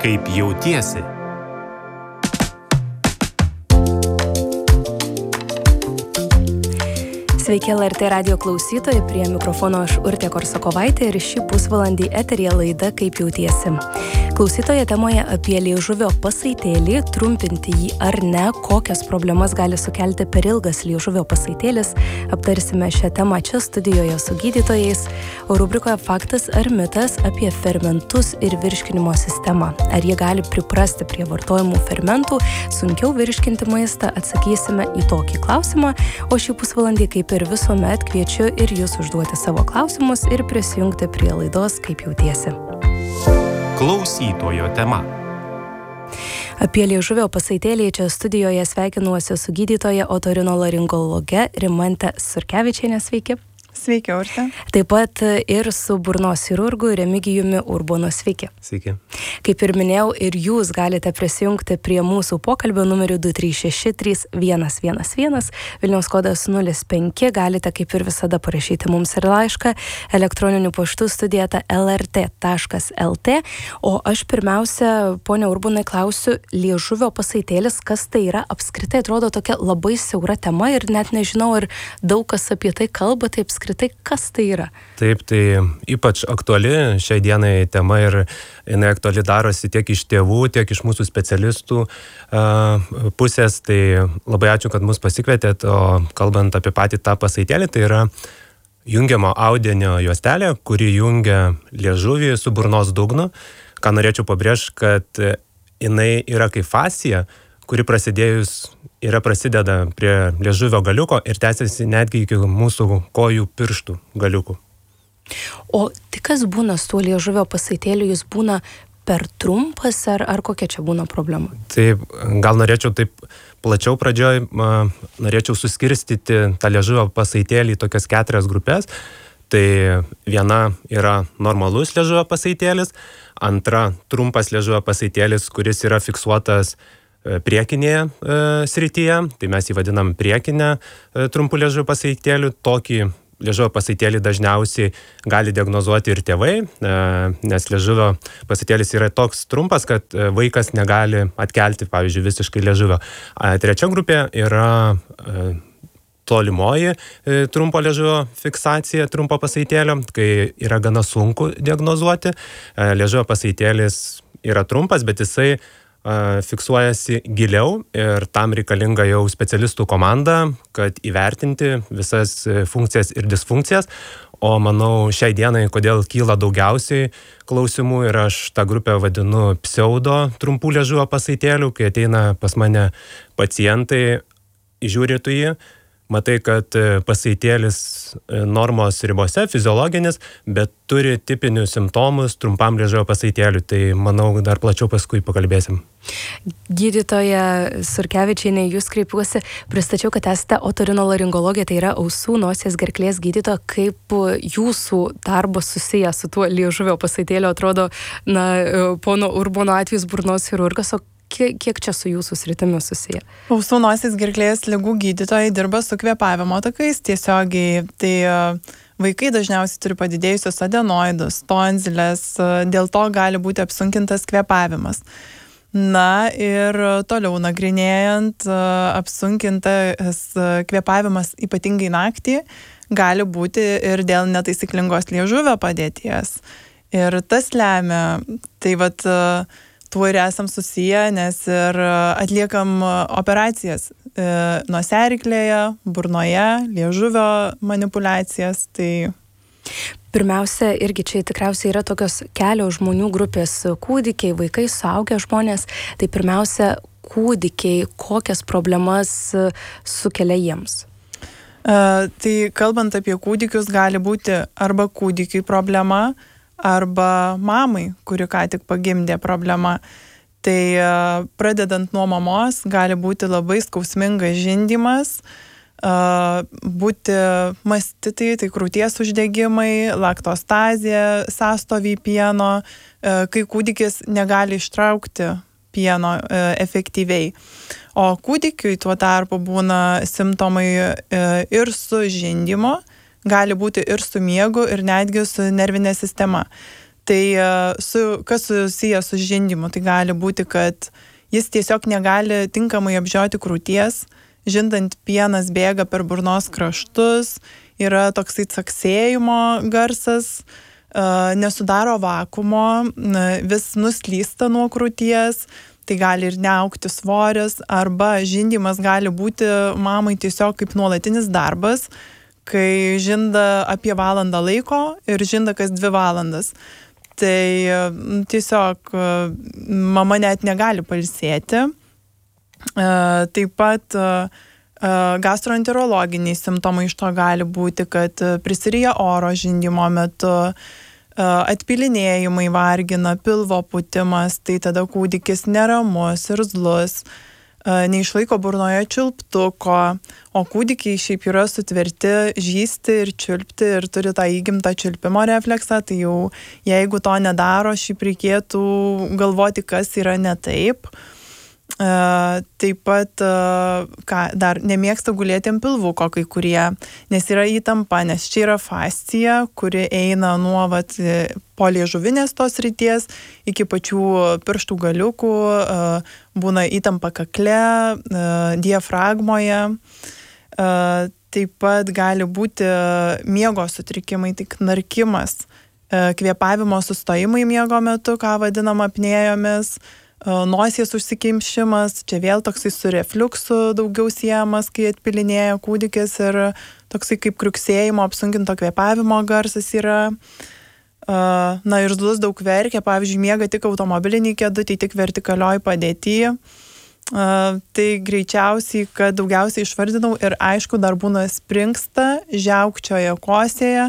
Kaip jautiesi? Sveiki LRT radio klausytojai, prie mikrofono aš Urtė Korsakovaitė ir šį pusvalandį eteryje laida Kaip jautiesi. Klausytoje temoje apie liežuvio pasaitėlį, trumpinti jį ar ne, kokias problemas gali sukelti per ilgas liežuvio pasaitėlis, aptarsime šią temą čia studijoje su gydytojais, o rubrikoje Faktas ar mitas apie fermentus ir virškinimo sistemą. Ar jie gali priprasti prie vartojimų fermentų, sunkiau virškinti maistą, atsakysime į tokį klausimą, o šį pusvalandį kaip ir visuomet kviečiu ir jūs užduoti savo klausimus ir prisijungti prie laidos Kaip jautiesi. Klausytojo tema. Apie liežuvio pasaitėlį čia studijoje sveikinuosi su gydytoja otorinolaringologe Rimante Surkevičiene. Sveiki. Sveiki, Urte. Taip pat ir su burnos chirurgu Remigijumi Urbonu. Sveiki. Sveiki. Kaip ir minėjau, ir jūs galite prisijungti prie mūsų pokalbio numeriu 2363111, Vilniaus kodas 05, galite kaip ir visada parašyti mums ir laišką elektroniniu paštu studijata lrt.lt, o aš pirmiausia, ponia Urbonai, klausiu, liežuvio pasaitėlis, kas tai yra, apskritai atrodo tokia labai siaura tema ir net nežinau, ar daug kas apie tai kalba, tai apskritai kas tai yra? Taip, tai ypač aktuali šiai dienai tema ir jinai aktuali darosi tiek iš tėvų, tiek iš mūsų specialistų pusės. Tai labai ačiū, kad mus pasikvietėt, o kalbant apie patį tą pasaitėlį, tai yra jungiamo audinio juostelė, kuri jungia liežuvį su burnos dugnu. Ką norėčiau pabrėžti, kad jinai yra kaip fascija, kuri prasideda prie liežuvio galiuko ir tęsiasi netgi iki mūsų kojų pirštų galiukų. O tai kas būna su tuo liežuvio pasaitėliu, jis būna per trumpas ar kokia čia būna problema? Taip, gal norėčiau taip plačiau pradžioj, norėčiau suskirstyti tą liežuvio pasaitėlį į tokias 4 grupės. Tai viena yra normalus liežuvio pasaitėlis, antra trumpas liežuvio pasaitėlis, kuris yra fiksuotas priekinėje srityje, tai mes jį vadinam priekinę trumpų liežuvio pasaitėlių. Tokį liežuvio pasaitėlį dažniausiai gali diagnozuoti ir tėvai, nes liežuvio pasaitėlis yra toks trumpas, kad vaikas negali atkelti, pavyzdžiui, visiškai liežuvio. Trečia grupė yra tolimoji trumpo liežuvio fiksacija, trumpo pasaitėlio, kai yra gana sunku diagnozuoti. Liežuvio pasaitėlis yra trumpas, bet jisai fiksuojasi giliau ir tam reikalinga jau specialistų komanda, kad įvertinti visas funkcijas ir disfunkcijas. O manau, šiai dienai, kodėl kyla daugiausiai klausimų ir aš tą grupę vadinu pseudo trumpų liežuvio pasaitėlių, kai ateina pas mane pacientai, žiūri tu jį, matai, kad pasaitėlis normos ribose, fiziologinis, bet turi tipinius simptomus trumpam liežuvio pasaitėliui. Tai manau, dar plačiau paskui pakalbėsim. Gydytoja Surkevičienė, jūs kreipiuosi, pristačiau, kad esate otorinolaringologė, tai yra ausų, nosies, gerklės gydytoja. Kaip jūsų darbas susijęs su tuo liežuvio pasaitėliu? Atrodo, pono Urbono atvejis burnos chirurgas, o kiek čia su jūsų sritimi susiję? Ausų, nosies, gerklės ligų gydytojai dirba su kvėpavimo takais tiesiogiai. Tai vaikai dažniausiai turi padidėjusius adenoidus, tonzilės, dėl to gali būti apsunkintas kvėpavimas. Na ir toliau nagrinėjant, apsunkintas kvėpavimas ypatingai naktį gali būti ir dėl netaisyklingos liežuvio padėties. Ir tas lemia, tai tuo ir esam susiję, nes ir atliekam operacijas nosiaryklėje, burnoje, liežuvio manipulacijas. Tai pirmiausia, irgi čia tikriausiai yra tokios kelios žmonių grupės - kūdikiai, vaikai, suaugę žmonės. Tai pirmiausia, kūdikiai, kokias problemas sukelia jiems? Tai kalbant apie kūdikius, gali būti arba kūdikiai problema, arba mamai, kuri ką tik pagimdė problema. Tai pradedant nuo mamos gali būti labai skausmingas žindymas, būti mastitai, tai krūties uždegimai, laktostazė, sąstovį pieno, kai kūdikis negali ištraukti pieno efektyviai. O kūdikiui tuo tarpu būna simptomai ir su žindymo, gali būti ir su miegu, ir netgi su nervinė sistema. Tai kas susiję su žindymu, tai gali būti, kad jis tiesiog negali tinkamai apžioti krūties, žindant pienas bėga per burnos kraštus, yra toksai caksėjimo garsas, nesudaro vakuumo, vis nuslysta nuo krūties, tai gali ir neaugti svoris, arba žindymas gali būti mamai tiesiog kaip nuolatinis darbas, kai žinda apie valandą laiko ir žinda kas 2 valandas. Tai tiesiog mama net negali pailsėti. Taip pat gastroenterologiniai simptomai iš to gali būti, kad prisiryja oro žindymo metu, atpilinėjimai vargina, pilvo pūtimas, tai tada kūdikis neramus, irzlus, neišlaiko burnoje čiulptuko, o kūdikiai šiaip yra sutverti žysti ir čiulpti ir turi tą įgimtą čiulpimo refleksą, tai jau jeigu to nedaro, šiaip reikėtų galvoti, kas yra ne taip. Taip pat dar nemėgsta gulėti ant pilvuko kai kurie, nes yra įtampa, nes čia yra fascija, kuri eina nuo po liežuvinės tos ryties iki pačių pirštų galiukų, būna įtampa kakle, diafragmoje. Taip pat gali būti miego sutrikimai, tai knarkimas, kvėpavimo sustojimai miego metu, ką vadinam apnėjomis, nosies užsikimšimas, čia vėl toksai su refliuksu daugiau siejamas, kai atpilinėja kūdikis ir toksai kaip kriuksėjimo, apsunkinto kvėpavimo garsas yra. Na, irzlus daug verkia, pavyzdžiui, miega tik automobilinį kėdutį, tik vertikalioj padėtyje. Tai greičiausiai, kad daugiausiai išvardinau ir aišku, dar būna springsta, žiaukčioja, kosėja.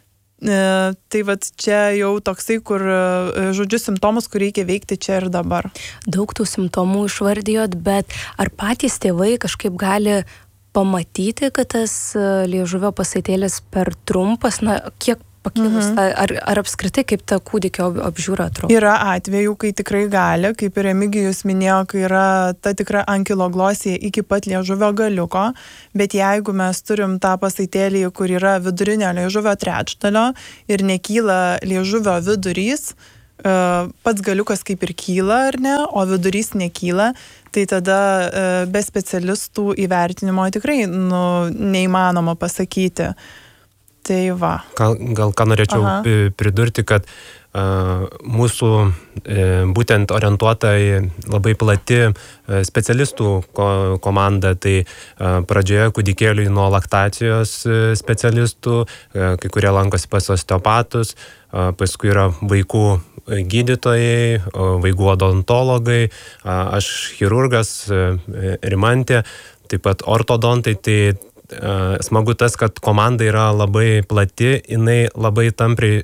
Tai čia jau toksai, kur, žodžiu, simptomus, kur reikia veikti čia ir dabar. Daug tų simptomų išvardijot, bet ar patys tėvai kažkaip gali pamatyti, kad tas liežuvio pasaitėlis per trumpas, na, kiek pakilus, ar apskritai kaip ta kūdikio apžiūra atrodo? Yra atvejų, kai tikrai gali, kaip ir Remigijus minėjo, kai yra ta tikra ankiloglosija iki pat liežuvio galiuko, bet jeigu mes turim tą pasaitėlį, kur yra vidurinio liežuvio trečdalio ir nekyla liežuvio vidurys, pats galiukas kaip ir kyla, ar ne, o vidurys nekyla, tai tada be specialistų įvertinimo tikrai neįmanoma pasakyti. Tai va. Gal ką norėčiau pridurti, kad mūsų būtent orientuota į labai plati specialistų komanda, tai pradžioje kūdikėliui nuo laktacijos specialistų, kai kurie lankosi pas osteopatus, paskui yra vaikų gydytojai, vaikų odontologai, aš chirurgas, Rimantė, taip pat ortodontai, tai smagu tas, kad komanda yra labai plati, jinai labai tampriai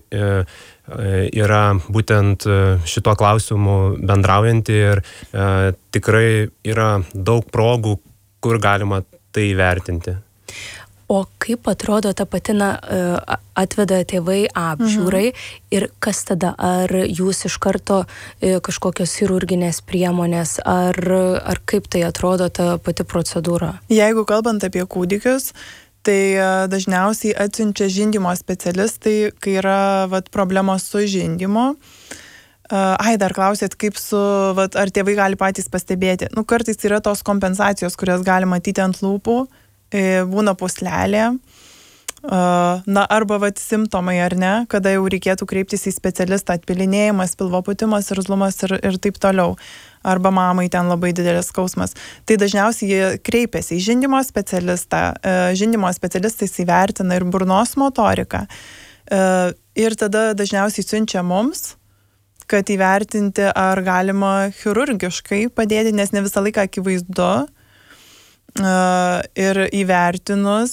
yra būtent šituo klausimu bendraujanti ir tikrai yra daug progų, kur galima tai įvertinti. O kaip atrodo ta patina atveda tėvai apžiūrai ir kas tada? Ar jūs iš karto kažkokios chirurginės priemonės, ar kaip tai atrodo ta pati procedūra? Jeigu kalbant apie kūdikius, tai dažniausiai atsiunčia žindymo specialistai, kai yra problemos su žindymu. Dar klausėt, kaip ar tėvai gali patys pastebėti. Kartais yra tos kompensacijos, kurias gali matyti ant lūpų, būna puslelė, arba simptomai ar ne, kada jau reikėtų kreiptis į specialistą, atpilinėjimas, pilvo pūtimas, irzlumas ir taip toliau. Arba mamai ten labai didelis skausmas. Tai dažniausiai jie kreipiasi į žindymo specialistą. Žindymo specialistas įvertina ir burnos motoriką. Ir tada dažniausiai siunčia mums, kad įvertinti, ar galima chirurgiškai padėti, nes ne visą laiką akivaizdu. Ir įvertinus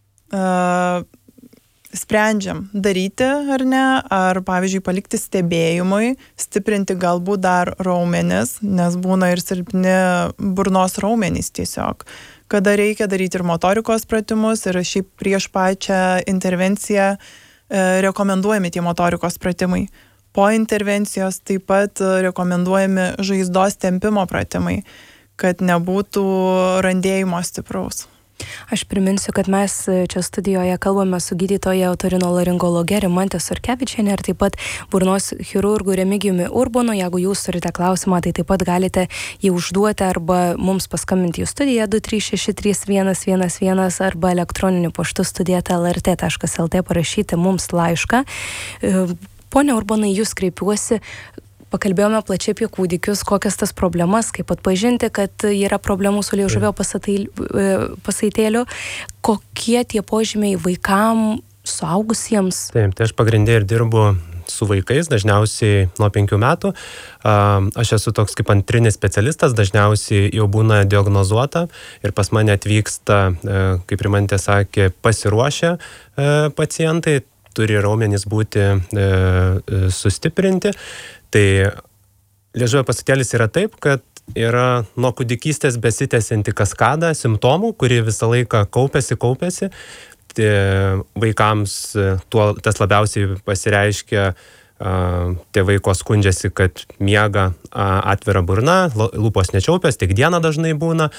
sprendžiam daryti ar ne, ar pavyzdžiui palikti stebėjimui, stiprinti galbūt dar raumenis, nes būna ir silpni burnos raumenys tiesiog. Kada reikia daryti ir motorikos pratimus ir šiaip prieš pačią intervenciją rekomenduojami tie motorikos pratimai. Po intervencijos taip pat rekomenduojami žaizdos tempimo pratimai, kad nebūtų randėjimo stipraus. Aš priminsiu, kad mes čia studijoje kalbame su gydytoja otorinolaringologe Rimante Surkevičiene ir taip pat burnos chirurgu Remigijumi Urbonu. Jeigu jūs turite klausimą, tai taip pat galite jį užduoti arba mums paskambinti į studiją 2363111 arba elektroniniu paštu studija@lrt.lt parašyti mums laišką. Pone Urbonai, jūs kreipiuosi. Pakalbėjome plačiai apie kūdikius, kokias tas problemas, kaip atpažinti, kad yra problemų su liežuvio pasaitėliu, kokie tie požymiai vaikam, suaugusiems. Taip, tai aš pagrindė ir dirbu su vaikais, dažniausiai nuo 5 metų. Aš esu toks kaip antrinis specialistas, dažniausiai jau būna diagnozuota ir pas mane atvyksta, kaip Rimantė sakė, pasiruošę pacientai, turi raumenys būti sustiprinti. Tai liežuvio pasaitėlis yra taip, kad yra nuo kūdikystės besitęsianti kaskada simptomų, kuri visą laiką kaupiasi. Tai vaikams tas labiausiai pasireiškia, tėvai ko skundžiasi, kad miega atvira burna, lūpos nečiaupias, tik dieną dažnai būna,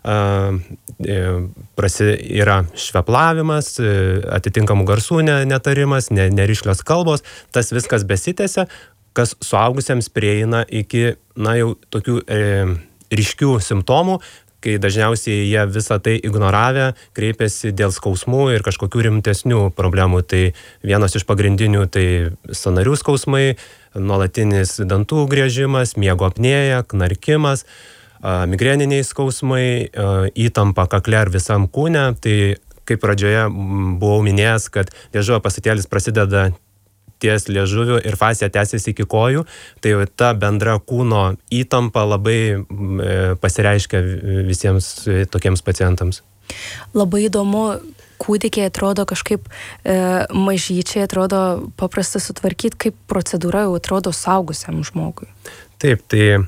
yra šveplavimas, atitinkamų garsų netarimas, nerišlios kalbos, tas viskas besitęsia, kas suaugusiems prieina iki, jau tokių ryškių simptomų, kai dažniausiai jie visą tai ignoravę, kreipiasi dėl skausmų ir kažkokių rimtesnių problemų. Tai vienas iš pagrindinių tai sąnarių skausmai, nuolatinis dantų griežimas, miego apnėja, knarkimas, migreniniai skausmai, įtampa kakle ar visam kūne. Tai kaip pradžioje buvau minėjęs, kad liežuvio pasaitėlis prasideda ties liežuviu ir fascija tęsiasi iki kojų, tai ta bendra kūno įtampa labai pasireiškia visiems tokiems pacientams. Labai įdomu, kūdikiai atrodo kažkaip mažyčiai, atrodo paprasta sutvarkyti, kaip procedūra jau atrodo suaugusiam žmogui. Taip, tai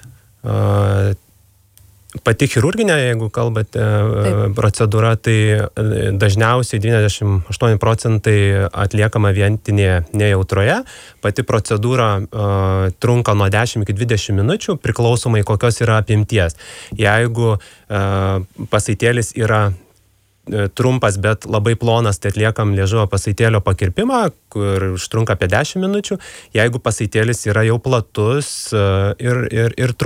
pati chirurginė, jeigu kalbate, procedūra, tai dažniausiai 98% atliekama vientinėje nejautroje. Pati procedūra trunka nuo 10 iki 20 minučių, priklausomai kokios yra apimties. Jeigu pasaitėlis yra trumpas, bet labai plonas, tai atliekam liežuvio pasaitėlio pakirpimą, kur užtrunka apie 10 minučių. Jeigu pasaitėlis yra jau platus ir trumpas,